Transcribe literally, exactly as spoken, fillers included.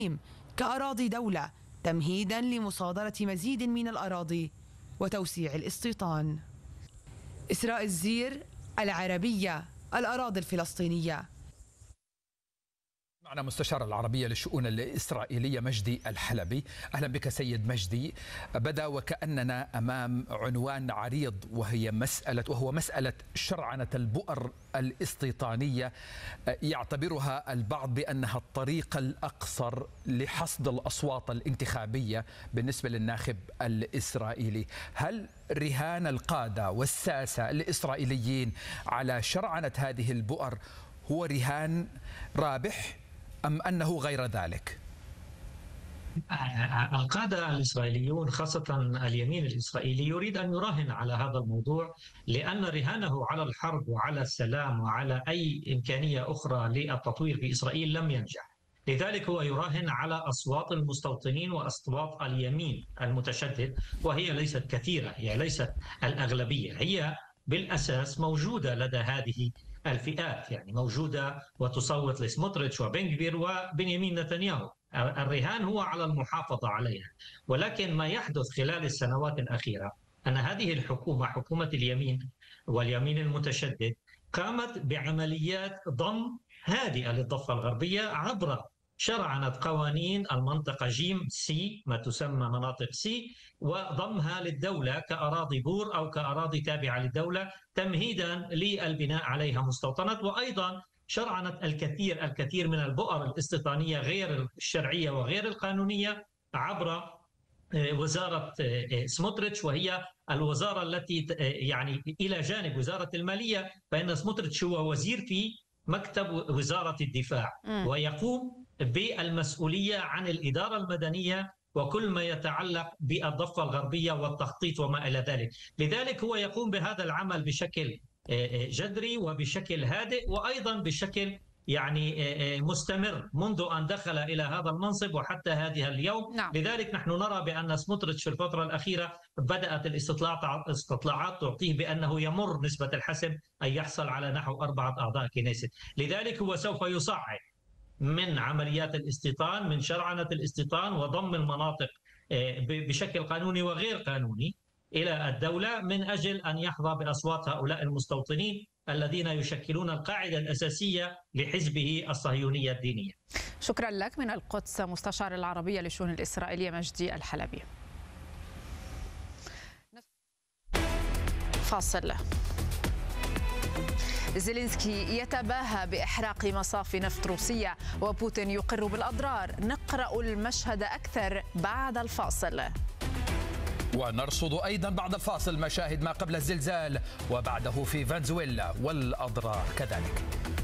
كأراضي دولة تمهيدا لمصادرة مزيد من الأراضي وتوسيع الاستيطان. إسراء الزير، العربية، الأراضي الفلسطينية. معنا مستشار العربية للشؤون الإسرائيلية مجدي الحلبي. أهلا بك سيد مجدي. بدأ وكأننا أمام عنوان عريض وهي مسألة وهو مسألة شرعنة البؤر الاستيطانية، يعتبرها البعض بأنها الطريق الأقصر لحصد الأصوات الانتخابية بالنسبة للناخب الإسرائيلي. هل رهان القادة والساسة الإسرائيليين على شرعنة هذه البؤر هو رهان رابح أم أنه غير ذلك؟ القادة الإسرائيليون خاصة اليمين الإسرائيلي يريد أن يراهن على هذا الموضوع، لأن رهانه على الحرب وعلى السلام وعلى أي إمكانية أخرى للتطوير في إسرائيل لم ينجح. لذلك هو يراهن على أصوات المستوطنين وأصوات اليمين المتشدد، وهي ليست كثيرة، هي ليست الأغلبية، هي بالأساس موجودة لدى هذه الفئات، يعني موجودة وتصوت لسموتريتش وبن-غفير وبنيامين نتنياهو. الرهان هو على المحافظة عليها. ولكن ما يحدث خلال السنوات الأخيرة أن هذه الحكومة، حكومة اليمين واليمين المتشدد، قامت بعمليات ضم هادئة للضفة الغربية عبر شرعنة قوانين المنطقة جيم سي، ما تسمى مناطق سي، وضمها للدولة كأراضي بور أو كأراضي تابعة للدولة تمهيدا للبناء عليها مستوطنات. وأيضا شرعنت الكثير الكثير من البؤر الاستيطانية غير الشرعية وغير القانونية عبر وزارة سموتريتش، وهي الوزارة التي يعني إلى جانب وزارة المالية، فإن سموتريتش هو وزير في مكتب وزارة الدفاع ويقوم بالمسؤولية عن الإدارة المدنية وكل ما يتعلق بالضفة الغربية والتخطيط وما إلى ذلك. لذلك هو يقوم بهذا العمل بشكل جذري وبشكل هادئ وأيضا بشكل يعني مستمر منذ أن دخل إلى هذا المنصب وحتى هذه اليوم. نعم. لذلك نحن نرى بأن سموتريتش في الفترة الأخيرة بدأت الاستطلاعات تعطيه بأنه يمر نسبة الحسم أن يحصل على نحو أربعة أعضاء كنيست. لذلك هو سوف يصعد من عمليات الاستيطان، من شرعنة الاستيطان وضم المناطق بشكل قانوني وغير قانوني إلى الدولة من أجل أن يحظى بأصوات هؤلاء المستوطنين الذين يشكلون القاعدة الأساسية لحزبه الصهيونية الدينية. شكرا لك. من القدس مستشار العربية للشؤون الإسرائيلية مجدي الحلبي. فاصل. زيلينسكي يتباهى بإحراق مصافي نفط روسية وبوتين يقر بالأضرار. نقرأ المشهد أكثر بعد الفاصل. ونرصد أيضا بعد الفاصل مشاهد ما قبل الزلزال وبعده في فنزويلا والأضرار كذلك.